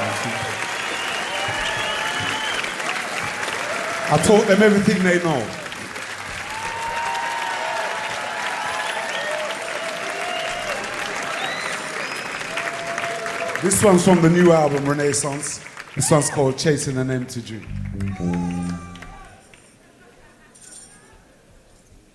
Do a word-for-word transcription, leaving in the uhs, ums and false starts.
I taught them everything they know. This one's from the new album, Renaissance. This one's called Chasing an Empty Dream.